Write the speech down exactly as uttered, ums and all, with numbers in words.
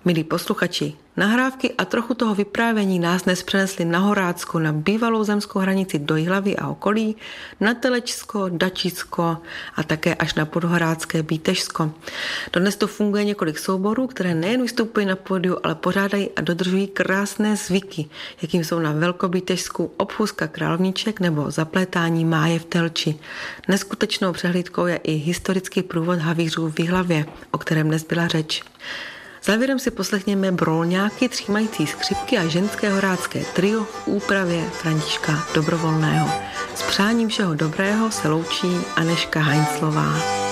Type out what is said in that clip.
Milí posluchači, nahrávky a trochu toho vyprávění nás dnes přenesli na Horácko, na bývalou zemskou hranici do Jihlavy a okolí, na Telečsko, Dačicko a také až na podhorácké Bítešsko. Dodnes to funguje několik souborů, které nejen vystupují na pódiu, ale pořádají a dodržují krásné zvyky, jakým jsou na Velkobítešsku obchůzka královníček nebo zaplétání máje v Telči. Neskutečnou přehlídkou je i historický průvod havířů v Jihlavě, o kterém dnes byla řeč. Závěrem si poslechněme brolňáky, třímající skřipky a ženské horácké trio v úpravě Františka Dobrovolného. S přáním všeho dobrého se loučí Anežka Heinzlová.